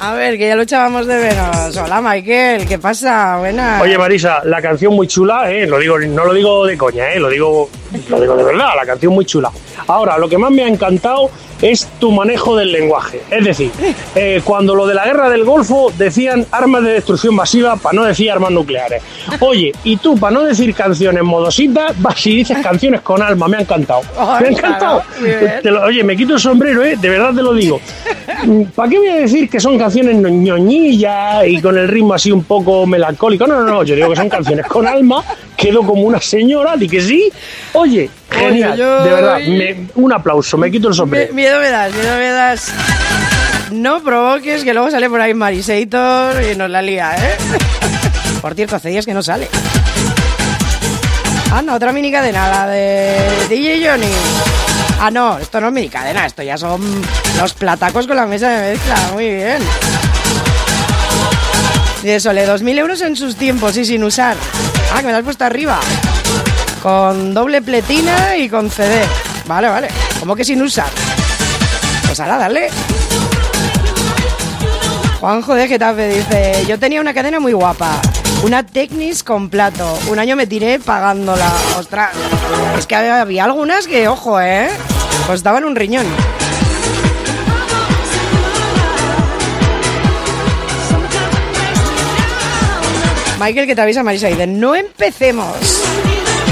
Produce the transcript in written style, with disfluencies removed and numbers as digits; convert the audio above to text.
A ver, que ya lo echábamos de menos. Hola, Michael, ¿qué pasa? Buenas. Oye, Marisa, la canción muy chula, lo digo, no lo digo de coña, lo digo de verdad, la canción muy chula. Ahora, lo que más me ha encantado es tu manejo del lenguaje. Es decir, cuando lo de la guerra del Golfo decían armas de destrucción masiva para no decir armas nucleares. Oye, y tú para no decir canciones modositas vas y dices canciones con alma. Me ha encantado. Me ha encantado. Oye, me quito el sombrero, de verdad te lo digo. ¿Para qué voy a decir que son canciones ñoñillas y con el ritmo así un poco melancólico? No, yo digo que son canciones con alma. Quedo como una señora, di que sí. Oye, genial, de verdad, un aplauso, me quito el sombrero. Miedo me das. No provoques que luego sale por ahí Marisator y nos la lía, ¿eh? Por cierto, hace días que no sale. No, otra minicadena, la de DJ Johnny. No, esto no es minicadena, esto ya son los platacos con la mesa de mezcla, muy bien. Y eso, 2.000 euros en sus tiempos y sin usar. Que me la has puesto arriba. Con doble pletina y con CD. Vale. ¿Cómo que sin usar? Pues ahora, dale. Juanjo de Getafe dice: yo tenía una cadena muy guapa, una Technics con plato. Un año me tiré pagándola. Ostras, es que había algunas que, ojo, costaban un riñón. Michael, que te avisa Marisa, dice: no empecemos.